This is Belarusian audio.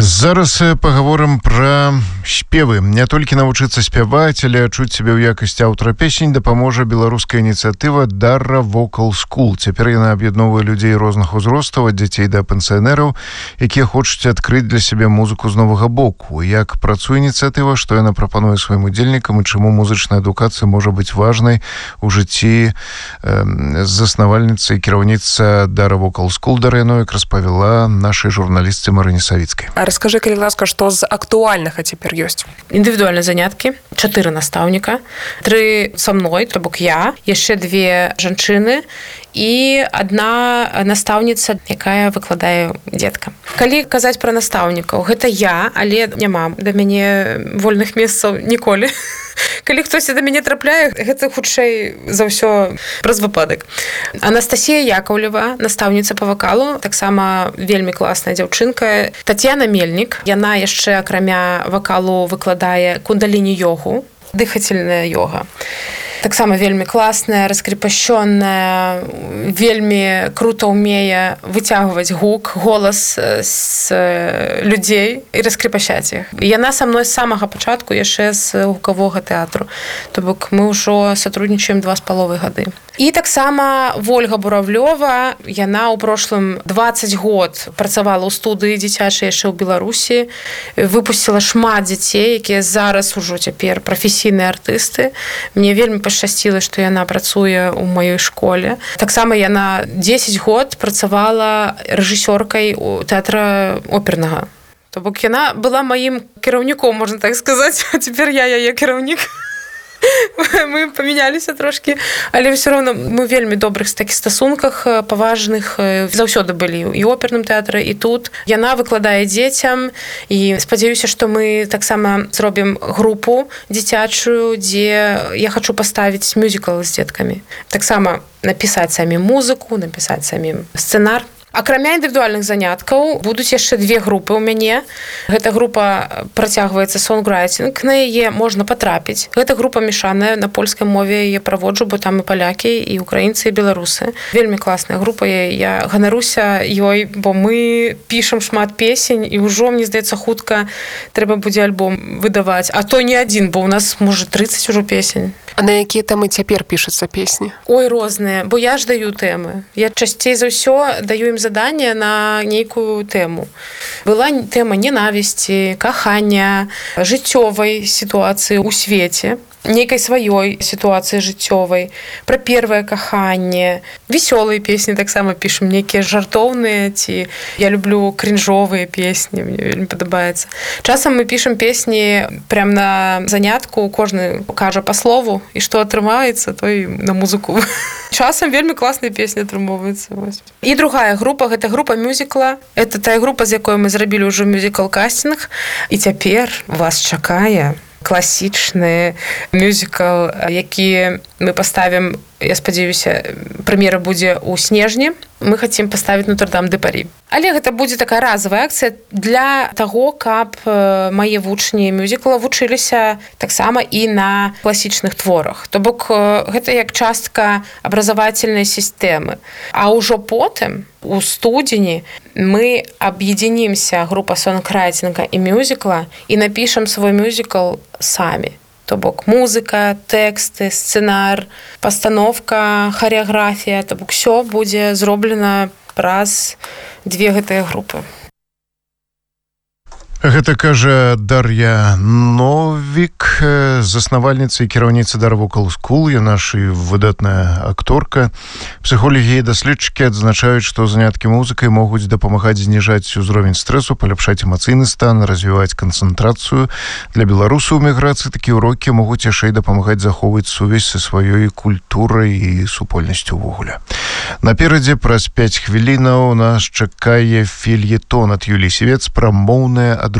Зараз паговорым пра спевы. Не толькі навучыцца спяваць, але адчуць сябе ў якасці аўтара песень дапаможа беларуская ініцыятыва Dara Vocal School. Цяпер яна аб'ядноўвае людзей розных узростаў, ад дзяцей да пенсіянераў, якія хочуць адкрыць для сябе музыку з новага боку. Як працуе ініцыятыва, што яна прапануе сваім удзельнікам і чаму музычная адукацыя можа быць важнай у жыцці заснавальніцы і кіраўніца Dara Vocal School Дар'я Новік распавяла нашай журналістцы Марыне Савіцкай. А расскажи, калі ласка, што з актуальнага цяпер ёсць? Індывідуальныя заняткі, 4 настаўніка, 3 са мной, то бок я, яшчэ 2 жанчыны і одна настаўніца, якая выкладае дзеткам. Калі казаць пра настаўнікаў, гэта я, але няма да мяне вольных месцаў ніколі. Калі хтосьці да мяне трапляе, гэта хутчэй за ўсё праз выпадак. Анастасія Яковлева, настаўніца па вакалу, таксама вельмі класная дзяўчынка. Тацьяна Мельнік, яна яшчэ акрамя вакалу выкладае кундаліні-йогу, дыхательная йога. Таксама вельмі класная, раскрепашчённая, вельмі крута ўмее выцягваць гук, голас з людзей і раскрепашаць іх. Яна са мной з самага пачатку яшчэ з гукавога тэатру. То бок мы ўжо сатруднічаем 2,5 гады. І таксама Вольга Буравлёва, яна ў прошлым 20 год працавала ў студыі дзіцячай яшчэ ў Беларусі, выпусціла шмат дзяцей, якія зараз ужо цяпер прафесійныя артысты. Мне вельмі пашчасціла, што яна працуе ў маёй школе. Таксама яна 10 год працавала рэжысёркай у тэатра опернага. То бок яна была маім кіраўніком, можна так сказаць, а цяпер я яе кіраўнік. Мы памяняліся трошкі, але ўсё роўна мы вельмі добрых такіх стасунках, паважных, заўсёды былі і ў оперным тэатры, і тут. Яна выкладае дзецям, і спадзяюся, што мы таксама зробім групу дзіцячую, дзе я хачу паставіць мюзікл з дзеткамі. Таксама напісаць самім музыку, напісаць самім сцэнар. Акрамя індывідуальных заняткаў будуць яшчэ 2 групы ў мяне. Гэта група працягваецца сонграйтинг, на яе можна патрапіць. Гэта група мешаная, на польскай мове яе праводжу, бо там і палякі, і украінцы, і беларусы. Вельмі класная група, я ганаруся ёй, бо мы пішам шмат песень, і ўжо, мне здаецца, хутка трэба будзе альбом выдаваць. А то не адзін, бо ў нас, можа, 30 ужо песень. А на якія тэмы цяпер пішуцца песні? Ой, розныя, бо я ж даю тэмы. Я часцей за ўсё даю ім заданне на нейкую тэму. Была тэма ненавісці, кахання, жыццёвай сітуацыі ў свеце, нейкай сваёй сітуацыі жыццёвай, пра первае каханне, весёлыя песні таксама пішам, нейкія жартоўныя, ці я люблю крінжовыя песні, мне вельмі падабаецца. Часам мы пішам песні прям на занятку, кожны кажа па слову, і што атрымаецца, той на музыку. Часам вельмі класныя песні атрымоўваюцца. І другая група, гэта група мюзікла. Это тая група, з якой мы зрабілі ўжо мюзікл-кастинг, і цяпер вас чакае класічны мюзікл, які мы паставім, я спадзяюся, прэм'ера будзе ў снежні. Мы хацім паставіць Нотр-Дам-дэ-Парі. Але гэта будзе такая разовая акцыя для таго, каб мае вучні мюзікла вучыліся таксама і на класічных творах. То бок гэта як частка абразавательнай сістэмы. А ўжо потым, у студзені, мы аб'ядзінімся, група сонграйтинга і мюзікла, і напішам свой мюзікл самі. То бок музыка, тэксты, сцэнар, пастановка, харэаграфія, то бок усё будзе зроблена праз 2 гэтыя групы. Гэта кажа Дар'я Новік, заснавальніца і кіраўніца Dara Vocal School, яна ж і выдатная акторка. Псіхолагі і даследчыкі адзначаюць, што заняткі музыкай могуць дапамагаць зніжаць узровень стрэсу, паляпшаць эмацыйны стан, развіваць канцэнтрацыю. Для беларусаў у міграцыі такія ўрокі могуць яшчэ і дапамагаць захоўваць сувязь са сваёй культурай і супольнасцю ўвогуле. Наперадзе праз 5 хвілінаў нас чакае фельетон ад Юліі Сівец пра моўнае адрозненне